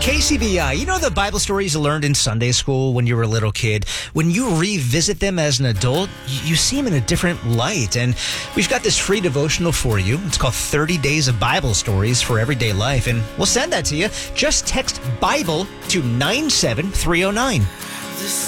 KCBI, you know the Bible stories you learned in Sunday school when you were a little kid? When you revisit them as an adult, you see them in a different light. And we've got this free devotional for you. It's called 30 Days of Bible Stories for Everyday Life. And we'll send that to you. Just text Bible to 97309.